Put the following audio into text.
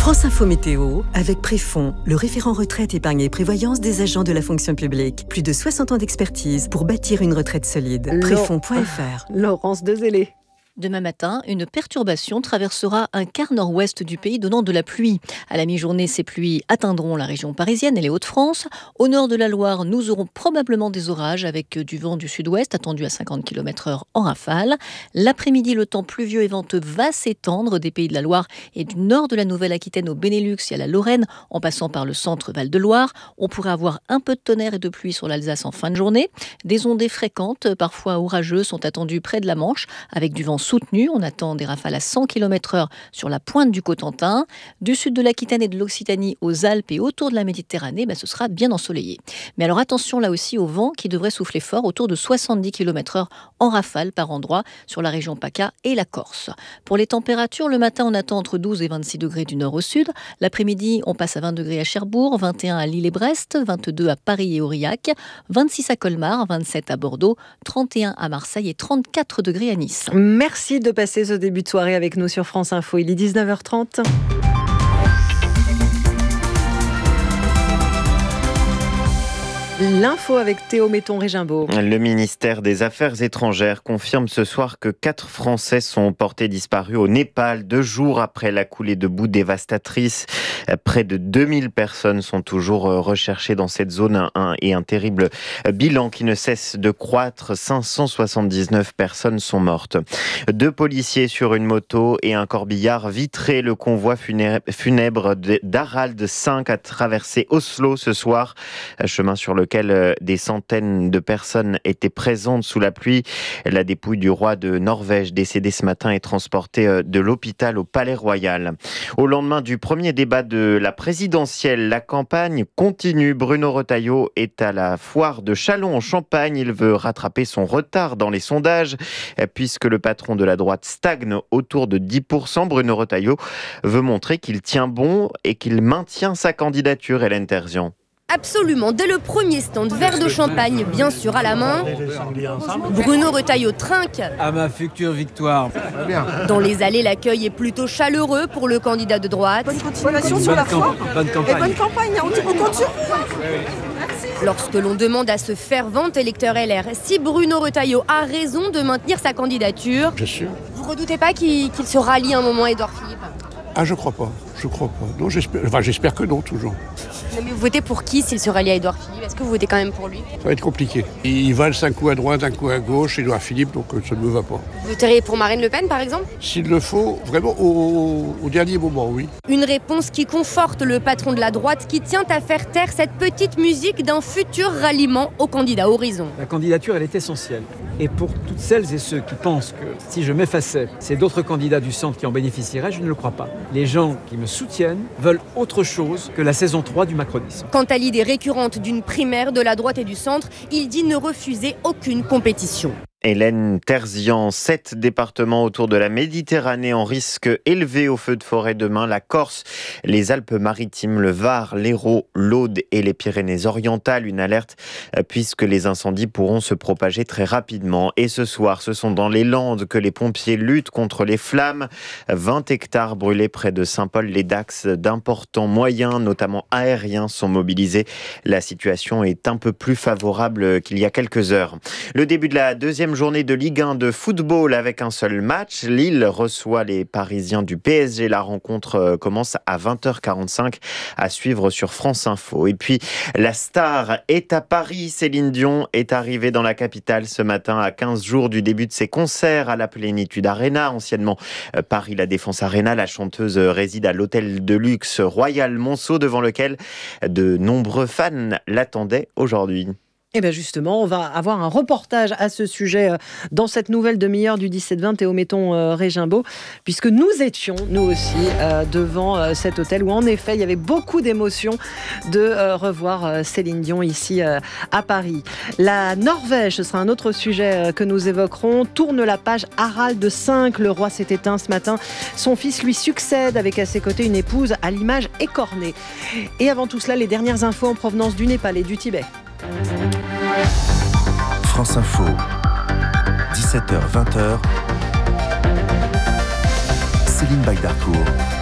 France Info Météo, avec Préfond, le référent retraite, épargne et prévoyance des agents de la fonction publique. Plus de 60 ans d'expertise pour bâtir une retraite solide. Préfond.fr. Laurence Dezellé. Demain matin, une perturbation traversera un quart nord-ouest du pays, donnant de la pluie. À la mi-journée, ces pluies atteindront la région parisienne et les Hauts-de-France. Au nord de la Loire, nous aurons probablement des orages avec du vent du sud-ouest attendu à 50 km/h en rafale. L'après-midi, le temps pluvieux et venteux va s'étendre des pays de la Loire et du nord de la Nouvelle-Aquitaine au Benelux et à la Lorraine, en passant par le centre Val-de-Loire. On pourrait avoir un peu de tonnerre et de pluie sur l'Alsace en fin de journée. Des ondées fréquentes, parfois orageuses, sont attendues près de la Manche avec du vent soutenu. On attend des rafales à 100 km/h sur la pointe du Cotentin. Du sud de l'Aquitaine et de l'Occitanie aux Alpes et autour de la Méditerranée, ce sera bien ensoleillé. Mais alors attention là aussi au vent qui devrait souffler fort, autour de 70 km/h en rafale par endroit sur la région PACA et la Corse. Pour les températures, le matin on attend entre 12 et 26 degrés du nord au sud. L'après-midi, on passe à 20 degrés à Cherbourg, 21 à Lille et Brest, 22 à Paris et Aurillac, 26 à Colmar, 27 à Bordeaux, 31 à Marseille et 34 degrés à Nice. Merci de passer ce début de soirée avec nous sur France Info. Il est 19h30. L'info avec Théo Méton-Régimbaud. Le ministère des Affaires étrangères confirme ce soir que 4 Français sont portés disparus au Népal 2 jours après la coulée de boue dévastatrice. Près de 2000 personnes sont toujours recherchées dans cette zone et un terrible bilan qui ne cesse de croître. 579 personnes sont mortes. 2 policiers sur une moto et un corbillard vitré. Le convoi funèbre d'Harald V a traversé Oslo ce soir. Chemin sur lequel des centaines de personnes étaient présentes sous la pluie. La dépouille du roi de Norvège, décédé ce matin, est transportée de l'hôpital au Palais Royal. Au lendemain du premier débat de la présidentielle, la campagne continue. Bruno Retailleau est à la foire de Châlons en Champagne. Il veut rattraper son retard dans les sondages, puisque le patron de la droite stagne autour de 10%. Bruno Retailleau veut montrer qu'il tient bon et qu'il maintient sa candidature. Hélène Terzian. Absolument, dès le premier stand, verre de champagne bien sûr à la main, Bruno Retailleau trinque. À ma future victoire. Dans les allées, l'accueil est plutôt chaleureux pour le candidat de droite. Bonne continuation sur la foi. Bonne campagne. Et bonne campagne, on compte sur vous. Lorsque l'on demande à ce fervent électeur LR si Bruno Retailleau a raison de maintenir sa candidature, bien sûr. Vous redoutez pas qu'il se rallie un moment à Édouard Philippe ? Ah, je crois pas. Non, j'espère que non, toujours. Mais vous votez pour qui s'il se rallie à Édouard Philippe ? Est-ce que vous votez quand même pour lui ? Ça va être compliqué. Il valse un coup à droite, un coup à gauche, Édouard Philippe, donc ça ne me va pas. Vous voteriez pour Marine Le Pen, par exemple ? S'il le faut, vraiment au dernier moment, oui. Une réponse qui conforte le patron de la droite qui tient à faire taire cette petite musique d'un futur ralliement au candidat Horizon. La candidature, elle est essentielle. Et pour toutes celles et ceux qui pensent que si je m'effaçais, c'est d'autres candidats du centre qui en bénéficieraient, je ne le crois pas. Les gens qui me soutiennent veulent autre chose que la saison 3 du macronisme. Quant à l'idée récurrente d'une primaire de la droite et du centre, il dit ne refuser aucune compétition. Hélène Terzian, 7 départements autour de la Méditerranée en risque élevé au feu de forêt demain. La Corse, les Alpes-Maritimes, le Var, l'Hérault, l'Aude et les Pyrénées-Orientales. Une alerte puisque les incendies pourront se propager très rapidement. Et ce soir, ce sont dans les Landes que les pompiers luttent contre les flammes. 20 hectares brûlés près de Saint-Paul-les-Dax. D'importants moyens, notamment aériens, sont mobilisés. La situation est un peu plus favorable qu'il y a quelques heures. Le début de la deuxième journée de Ligue 1 de football avec un seul match. Lille reçoit les Parisiens du PSG. La rencontre commence à 20h45 à suivre sur France Info. Et puis, la star est à Paris. Céline Dion est arrivée dans la capitale ce matin à 15 jours du début de ses concerts à la Plénitude Arena, anciennement Paris La Défense Arena. La chanteuse réside à l'hôtel de luxe Royal Monceau devant lequel de nombreux fans l'attendaient aujourd'hui. Et bien justement, on va avoir un reportage à ce sujet dans cette nouvelle demi-heure du 17-20 Théo Méton-Régimbaud, puisque nous étions, nous aussi, devant cet hôtel où en effet, il y avait beaucoup d'émotions de revoir Céline Dion ici à Paris. La Norvège, ce sera un autre sujet que nous évoquerons. Tourne la page Harald V, le roi s'est éteint ce matin. Son fils lui succède avec à ses côtés une épouse à l'image écornée. Et avant tout cela, les dernières infos en provenance du Népal et du Tibet. France Info, 17h-20h, Céline Bagdarcourt.